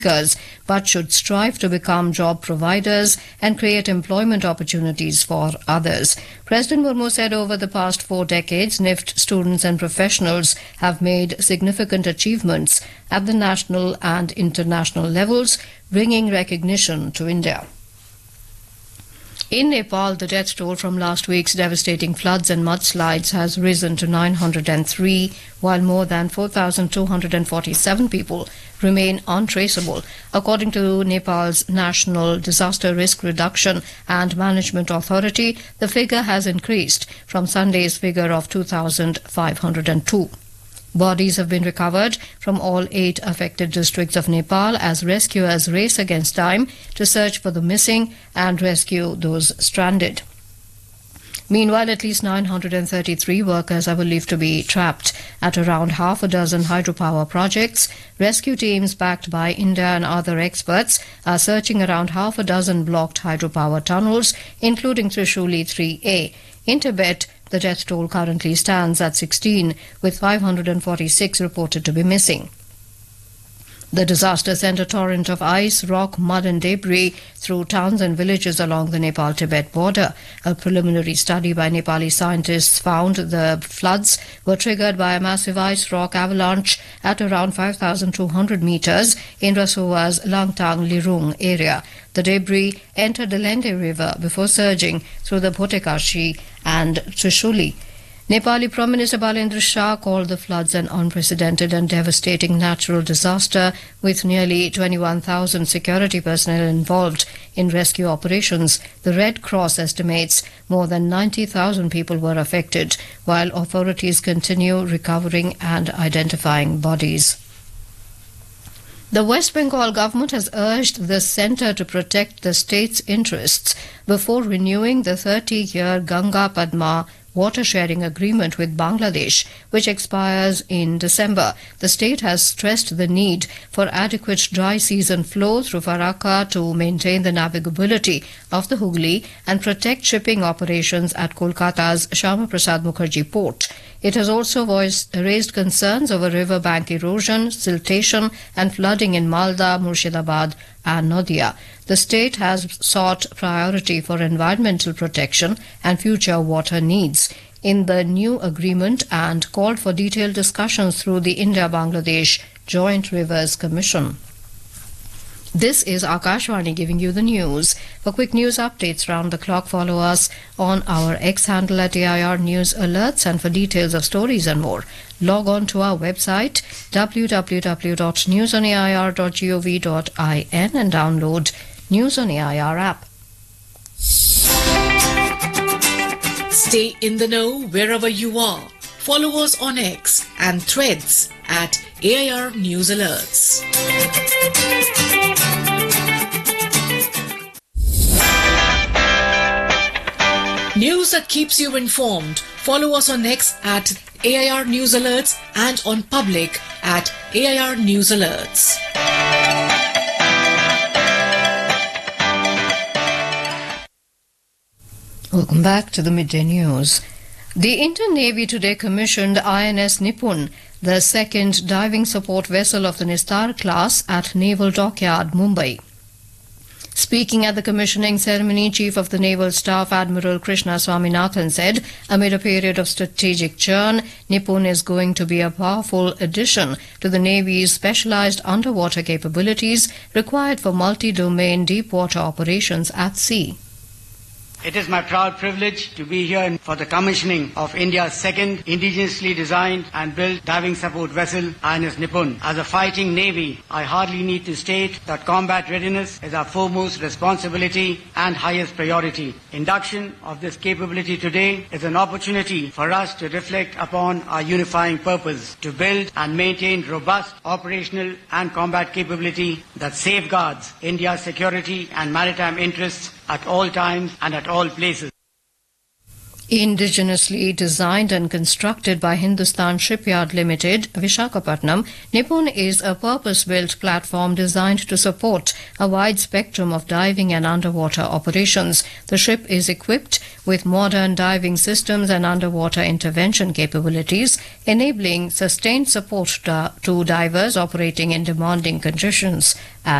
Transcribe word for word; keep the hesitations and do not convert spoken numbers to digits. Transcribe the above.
but should strive to become job providers and create employment opportunities for others. President Murmu said over the past four decades, N I F T students and professionals have made significant achievements at the national and international levels, bringing recognition to India. In Nepal, the death toll from last week's devastating floods and mudslides has risen to nine hundred three, while more than four thousand two hundred forty-seven people remain untraceable, according to Nepal's National Disaster Risk Reduction and Management Authority. The figure has increased from Sunday's figure of two thousand five hundred two. Bodies have been recovered from all eight affected districts of Nepal as rescuers race against time to search for the missing and rescue those stranded. Meanwhile, at least nine hundred thirty-three workers are believed to be trapped at around half a dozen hydropower projects. Rescue teams backed by India and other experts are searching around half a dozen blocked hydropower tunnels, including Trishuli three A. In Tibet, the death toll currently stands at sixteen, with five hundred forty-six reported to be missing. The disaster sent a torrent of ice, rock, mud and debris through towns and villages along the Nepal-Tibet border. A preliminary study by Nepali scientists found the floods were triggered by a massive ice rock avalanche at around five thousand two hundred meters in Rasoa's Langtang Lirung area. The debris entered the Lende River before surging through the Bhotekashi and Trishuli. Nepali Prime Minister Balendra Shah called the floods an unprecedented and devastating natural disaster, with nearly twenty-one thousand security personnel involved in rescue operations. The Red Cross estimates more than ninety thousand people were affected, while authorities continue recovering and identifying bodies. The West Bengal government has urged the centre to protect the state's interests before renewing the thirty-year Ganga Padma water-sharing agreement with Bangladesh, which expires in December. The state has stressed the need for adequate dry season flow through Farakka to maintain the navigability of the Hooghly and protect shipping operations at Kolkata's Shyama Prasad Mukherjee port. It has also voiced, raised concerns over riverbank erosion, siltation and flooding in Malda, Murshidabad and Nadia. The state has sought priority for environmental protection and future water needs in the new agreement and called for detailed discussions through the India-Bangladesh Joint Rivers Commission. This is Akashvani giving you the news. For quick news updates round the clock, follow us on our X handle at A I R News Alerts, and for details of stories and more, log on to our website w w w dot news on a i r dot gov dot in and download News on A I R app. Stay in the know wherever you are. Follow us on X and Threads at A I R News Alerts. News that keeps you informed. Follow us on X at A I R News Alerts and on Public at A I R News Alerts. Welcome back to the Midday News. The Indian Navy today commissioned I N S Nipun, the second diving support vessel of the Nistar class, at Naval Dockyard, Mumbai. Speaking at the commissioning ceremony, Chief of the Naval Staff Admiral Krishna Swaminathan said, amid a period of strategic churn, Nipun is going to be a powerful addition to the Navy's specialized underwater capabilities required for multi-domain deep-water operations at sea. It is my proud privilege to be here for the commissioning of India's second indigenously designed and built diving support vessel, I N S Nipun. As a fighting navy, I hardly need to state that combat readiness is our foremost responsibility and highest priority. Induction of this capability today is an opportunity for us to reflect upon our unifying purpose, to build and maintain robust operational and combat capability that safeguards India's security and maritime interests at all times and at all places. Indigenously designed and constructed by Hindustan Shipyard Limited, Visakhapatnam, Nippon is a purpose-built platform designed to support a wide spectrum of diving and underwater operations. The ship is equipped with modern diving systems and underwater intervention capabilities, enabling sustained support to divers operating in demanding conditions.